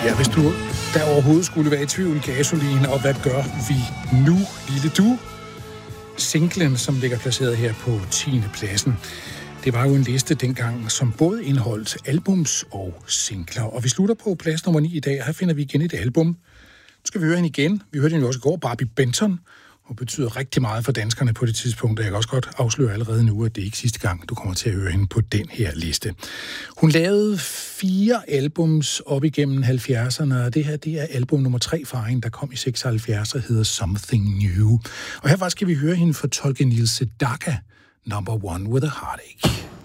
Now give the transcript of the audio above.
Ja, hvis du der overhovedet skulle være i tvivl, Gasolin, og hvad gør vi nu, lille du? Singlen, som ligger placeret her på 10. pladsen. Det var jo en liste dengang, som både indeholdt albums og singler. Og vi slutter på plads nummer 9 i dag, og her finder vi igen et album. Nu skal vi høre hende igen. Vi hørte hende jo også i går, Barbie Benton. Hun betyder rigtig meget for danskerne på det tidspunkt, og jeg kan også godt afsløre allerede nu, at det ikke er sidste gang, du kommer til at høre hende på den her liste. Hun lavede 4 albums op igennem 70'erne, og det her, det er album nummer 3 fra hende, der kom i 76 og hedder Something New. Og herfra skal vi høre hende fortolke Nils Sedaka, Number One with a Heartache.